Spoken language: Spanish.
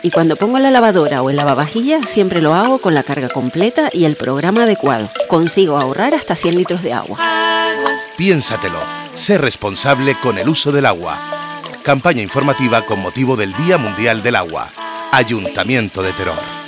Y cuando pongo la lavadora o el lavavajillas, siempre lo hago con la carga completa y el programa adecuado. Consigo ahorrar hasta 100 litros de agua. Piénsatelo. Sé responsable con el uso del agua. Campaña informativa con motivo del Día Mundial del Agua. Ayuntamiento de Teror.